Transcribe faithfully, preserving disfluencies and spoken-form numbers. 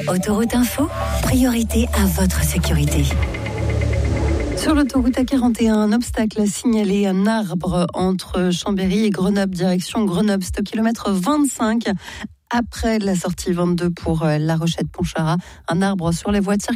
Autoroute Info, priorité à votre sécurité. Sur l'autoroute A quarante et un, un obstacle a signalé un arbre entre Chambéry et Grenoble, direction Grenoble. C'est au kilomètre vingt-cinq, après la sortie vingt-deux pour La Rochette-Pontcharrat. Un arbre sur les voies de circulation.